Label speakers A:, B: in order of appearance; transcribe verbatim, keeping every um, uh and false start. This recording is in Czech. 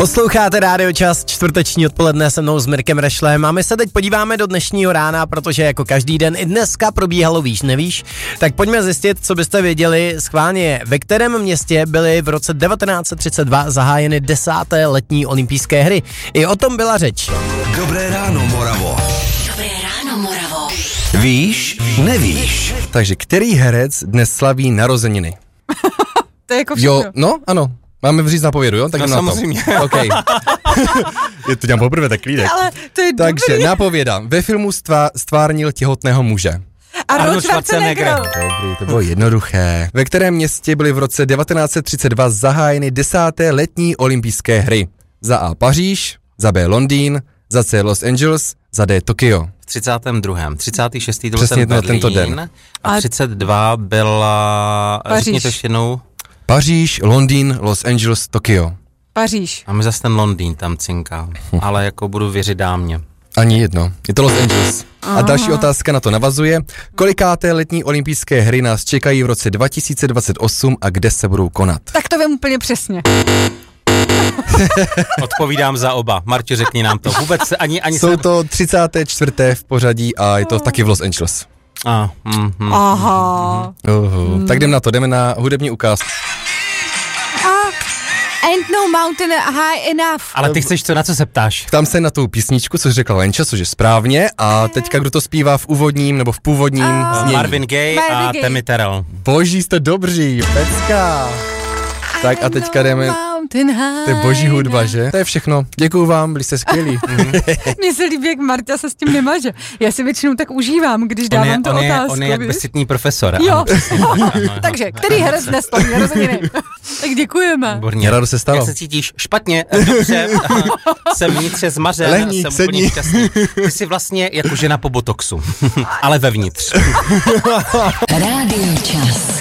A: Posloucháte Rádio Čas, čtvrteční odpoledne se mnou s Mirkem Rešlem a my se teď podíváme do dnešního rána, protože jako každý den i dneska probíhalo víš nevíš, tak pojďme zjistit, co byste věděli schválně, ve kterém městě byly v roce devatenáct set třicet dva zahájeny desáté letní olympijské hry. I o tom byla řeč.
B: Dobré ráno, Moravo.
C: Dobré ráno, Moravo.
B: Víš, nevíš.
D: Takže který herec dnes slaví narozeniny?
E: To je jako všechno.
D: Jo, no, ano. Máme vříct na povědu, jo? Tak
B: No,
D: jdem na to.
B: samozřejmě.
D: Okay. Je to dělám poprvé, tak klídek.
E: Ale to je
D: Takže
E: dobrý.
D: nápověda. Ve filmu stvá, stvárnil těhotného muže.
E: Arnold Schwarzenegger.
D: Dobrý, to bylo jednoduché. Ve kterém městě byly v roce devatenáct set třicet dva zahájeny desáté letní olympijské hry? Za A Paříž, za B Londýn, za C Los Angeles, za D Tokio.
B: V třicátém druhém. třicátý šestý to byl
D: Přesně
B: ten
D: to- tento
B: Berlín.
D: den.
B: A
E: A-
B: třicet dva byla...
E: Paříž.
B: Řekni to ještě jednou.
D: Paříž, Londýn, Los Angeles, Tokio.
E: Paříž.
B: A mi zase ten Londýn tam cinkal. Ale jako budu věřit dámě.
D: Ani jedno. Je to Los Angeles. A další otázka na to navazuje. Kolikáté letní olympijské hry nás čekají v roce dva tisíce dvacet osm a kde se budou konat?
E: Tak to vím úplně přesně.
B: Odpovídám za oba. Marťo, řekni nám to. Vůbec se ani... ani
D: Jsou
B: se...
D: to třicáté čtvrté v pořadí a je to taky v Los Angeles.
B: A, mm, mm.
E: Aha.
D: Uhu. Tak jdem na to, jdeme na hudební ukázku.
E: Ain't no mountain high enough.
B: Ale ty chceš co, na co se ptáš?
D: Ptám se na tu písničku, což řekla Lenča, což je správně, a teďka kdo to zpívá v úvodním nebo v původním
E: A-
D: znění.
B: Marvin Gaye
E: Marvin
B: a
E: Gaye.
B: Tammy Terrell.
D: Boží, jste dobří, pecka. Tak a teďka jdeme, to je boží hudba, že? To je všechno, děkuju vám, byli jste skvělí.
E: Mně se líbí, jak Marta se s tím nemaže. Já si většinou tak užívám, když
B: On
E: dávám
B: je,
E: tu
B: on, je,
E: otázku.
B: on je jak
E: víš?
B: bezcitný profesor.
E: Jo.
B: Ano, přesně, ano, ano.
E: Takže, který herec dnes slaví narozeniny? Tak děkujeme.
B: Výborně.
D: Rado se stalo.
B: Jak se cítíš? Špatně, dobře, jsem vnitře zmařen,
D: Lehni,
B: jsem
D: sedni.
B: úplně šťastný. Ty jsi vlastně jako žena po botoxu, ale vevnitř.
C: Rádio Čas.